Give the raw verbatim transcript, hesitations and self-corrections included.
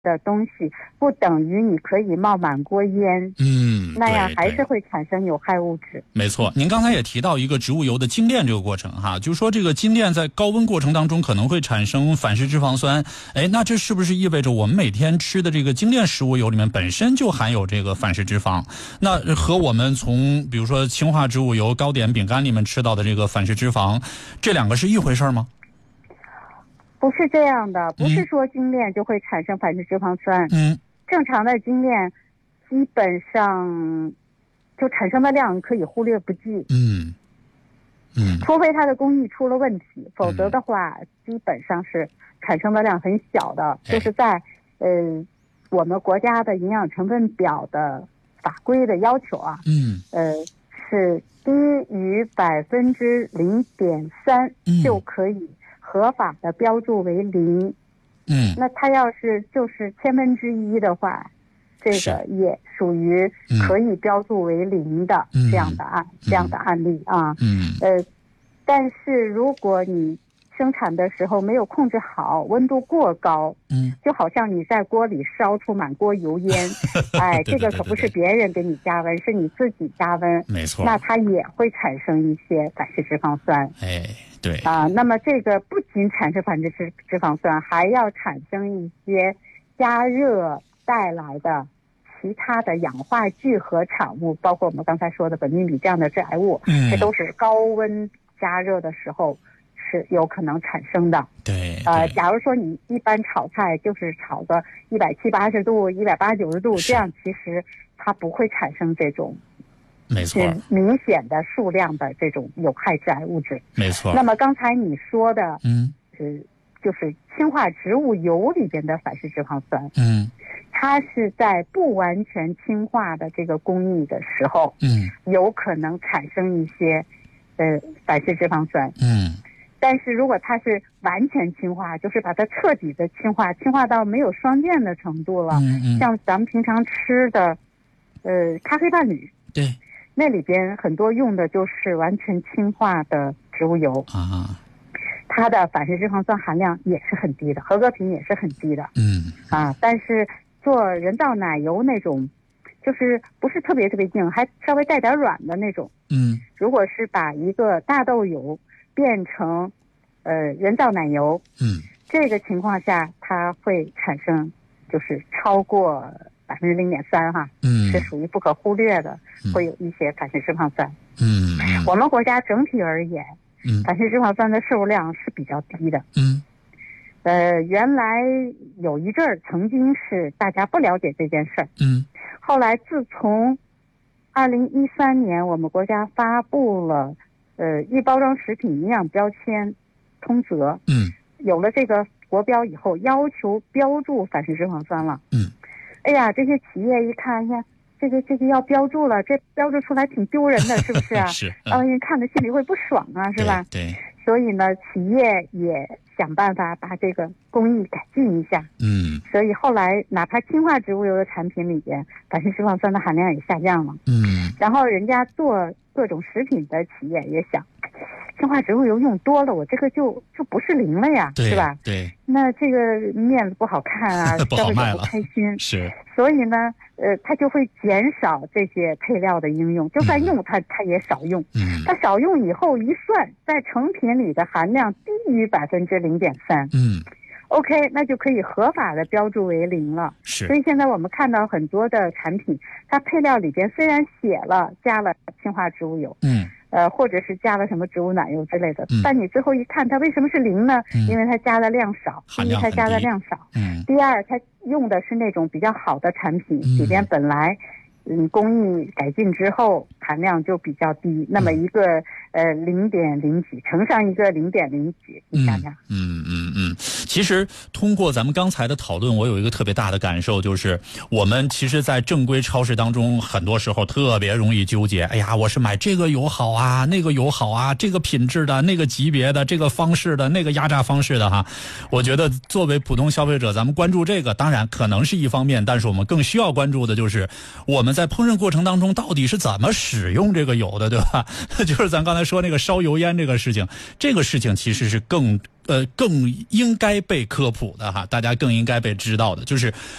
的东西，不等于你可以冒满锅烟。 嗯， 那样还是会产生有害物质。 没错，您刚才也提到一个植物油的精炼这个过程哈，就是说这个精炼在高温过程当中可能会产生反式脂肪酸。哎，那这是不是意味着我们每天吃的这个精炼食物油里面本身就含有这个反式脂肪？那和我们从比如说氢化植物油、糕点、饼干里面吃到的这个反式脂肪，这两个是一回事吗？ 不是这样的，不是说精炼就会产生反式脂肪酸。 嗯， 正常的精炼基本上就产生的量可以忽略不计。 嗯嗯， 除非它的工艺出了问题，否则的话，嗯、基本上是产生的量很小的， 哎、 就是在呃我们国家的营养成分表的法规的要求啊， 嗯， 呃是低于百分之零点三就可以合法的标注为零。 嗯， 那它要是就是千分之一的话，这个也属于可以标注为零的这样的案、嗯、这样的案例啊。 嗯， 呃，但是如果你生产的时候没有控制好，温度过高， 嗯， 就好像你在锅里烧出满锅油烟，哎，这个可不是别人给你加温，是你自己加温， 没错， 那它也会产生一些反式脂肪酸。 哎，对啊，那么这个不仅产生反式脂脂肪酸，还要产生一些加热带来的其他的氧化聚合产物，包括我们刚才说的苯秘密这样的致癌物， 嗯， 这都是高温加热的时候是有可能产生的。 对， 呃，假如说你一般炒菜就是炒个一百七八十度、一百八九十度，这样其实它不会产生这种。 没错， 明显的数量的这种有害致癌物质。 没错。 那么刚才你说的， 嗯， 是就是氢化植物油里边的反式脂肪酸， 嗯， 它是在不完全氢化的这个工艺的时候， 嗯， 有可能产生一些呃反式脂肪酸， 嗯， 但是如果它是完全氢化，就是把它彻底的氢化，氢化到没有双键的程度了， 嗯嗯， 像咱们平常吃的呃咖啡伴侣， 对。 那里边很多用的就是完全氢化的植物油啊， 它的反式脂肪酸含量也是很低的，合格品也是很低的。 嗯啊，但是做人造奶油那种，就是不是特别特别硬，还稍微带点软的那种。 嗯， 如果是把一个大豆油变成呃人造奶油， 嗯， 这个情况下它会产生就是超过百分之零点三哈， 嗯， 是属于不可忽略的，嗯、会有一些反式脂肪酸。 嗯，嗯我们国家整体而言， 嗯， 反式脂肪酸的摄入量是比较低的。 嗯， 呃，原来有一阵儿曾经是大家不了解这件事儿， 嗯， 后来自从二零一三年我们国家发布了呃预包装食品营养标签通则， 嗯， 有了这个国标以后，要求标注反式脂肪酸了。 嗯。 哎呀，这些企业一看，哎呀，这个这个要标注了，这标注出来挺丢人的，是不是啊？ 是， 嗯，人看着心里会不爽啊，是吧？ 对。对所以呢，企业也想办法把这个工艺改进一下。 嗯。 所以后来，哪怕氢化植物油的产品里边，反式脂肪酸的含量也下降了。 嗯。然后人家做各种食品的企业也想，氢化植物油用多了，我这个就就不是零了呀，是吧？ 对。 那这个面子不好看啊，消费者不开心。 是。 所以呢，呃，它就会减少这些配料的应用，就算用它，它也少用。 嗯。 它少用以后一算，在成品里的含量低于百分之零点三。 嗯。 OK， 那就可以合法的标注为零了。 是。 所以现在我们看到很多的产品，它配料里边虽然写了加了氢化植物油， 嗯， 呃，或者是加了什么植物奶油之类的， 嗯、 但你最后一看，它为什么是零呢？ 嗯、 因为它加的量少。第一，它加的量少。 嗯。 第二，它用的是那种比较好的产品，嗯、里边本来。嗯，工艺改进之后含量就比较低，那么一个呃零点零几乘上一个零点零几，你想想。 嗯嗯嗯。其实通过咱们刚才的讨论，我有一个特别大的感受，就是我们其实在正规超市当中，很多时候特别容易纠结。哎呀，我是买这个油好啊，那个油好啊，这个品质的，那个级别的，这个方式的，那个压榨方式的哈。我觉得作为普通消费者，咱们关注这个，当然可能是一方面，但是我们更需要关注的就是我们在烹饪过程当中到底是怎么使用这个油的，对吧？就是咱刚才说那个烧油烟这个事情，这个事情其实是更呃更应该被科普的哈，大家更应该被知道的，就是